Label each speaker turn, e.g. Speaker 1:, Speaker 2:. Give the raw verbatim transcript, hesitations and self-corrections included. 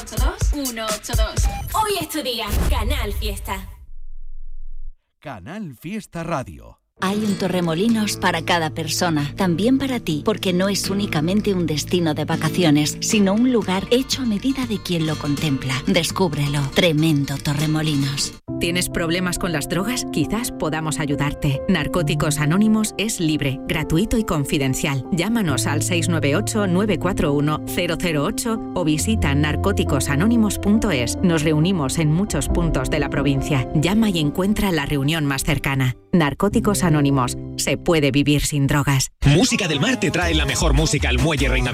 Speaker 1: ocho dos uno ocho dos. Hoy es tu día. Canal Fiesta.
Speaker 2: Canal Fiesta Radio.
Speaker 3: Hay un Torremolinos para cada persona, también para ti, porque no es únicamente un destino de vacaciones, sino un lugar hecho a medida de quien lo contempla. Descúbrelo. Tremendo Torremolinos.
Speaker 4: ¿Tienes problemas con las drogas? Quizás podamos ayudarte. Narcóticos Anónimos es libre, gratuito y confidencial. Llámanos al seis nueve ocho, nueve cuatro uno, cero cero ocho o visita narcóticos anónimos punto es. Nos reunimos en muchos puntos de la provincia. Llama y encuentra la reunión más cercana. Narcóticos Anónimos. Se puede vivir sin drogas.
Speaker 5: Música del Mar te trae la mejor música al Muelle Reina